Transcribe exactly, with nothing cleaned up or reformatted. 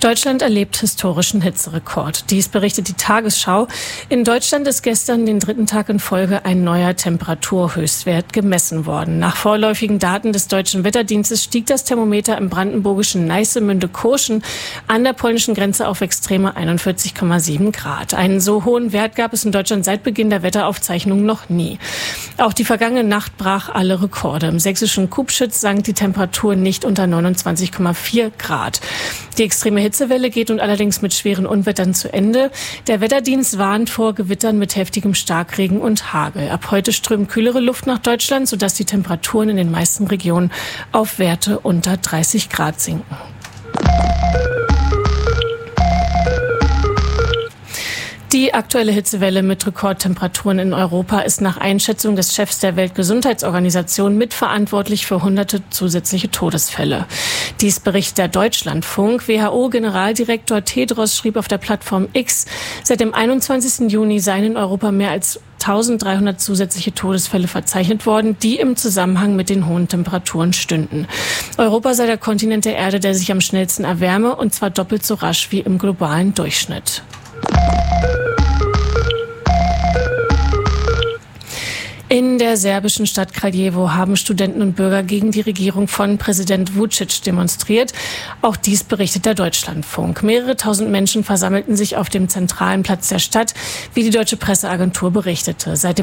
Deutschland erlebt historischen Hitzerekord. Dies berichtet die Tagesschau. In Deutschland ist gestern den dritten Tag in Folge ein neuer Temperaturhöchstwert gemessen worden. Nach vorläufigen Daten des Deutschen Wetterdienstes stieg das Thermometer im brandenburgischen Neissemünde-Kurschen an der polnischen Grenze auf extreme einundvierzig Komma sieben Grad. Einen so hohen Wert gab es in Deutschland seit Beginn der Wetteraufzeichnungen noch nie. Auch die vergangene Nacht brach alle Rekorde. Im sächsischen Kubschütz sank die Temperatur nicht unter neunundzwanzig Komma vier Grad. Die extreme Hitzewelle geht nun allerdings mit schweren Unwettern zu Ende. Der Wetterdienst warnt vor Gewittern mit heftigem Starkregen und Hagel. Ab heute strömt kühlere Luft nach Deutschland, sodass die Temperaturen in den meisten Regionen auf Werte unter dreißig Grad sinken. Die aktuelle Hitzewelle mit Rekordtemperaturen in Europa ist nach Einschätzung des Chefs der Weltgesundheitsorganisation mitverantwortlich für hunderte zusätzliche Todesfälle. Dies berichtet der Deutschlandfunk. W H O-Generaldirektor Tedros schrieb auf der Plattform X, seit dem einundzwanzigsten Juni seien in Europa mehr als eintausenddreihundert zusätzliche Todesfälle verzeichnet worden, die im Zusammenhang mit den hohen Temperaturen stünden. Europa sei der Kontinent der Erde, der sich am schnellsten erwärme, und zwar doppelt so rasch wie im globalen Durchschnitt. In der serbischen Stadt Kraljevo haben Studenten und Bürger gegen die Regierung von Präsident Vučić demonstriert. Auch dies berichtet der Deutschlandfunk. Mehrere tausend Menschen versammelten sich auf dem zentralen Platz der Stadt, wie die deutsche Presseagentur berichtete. Seit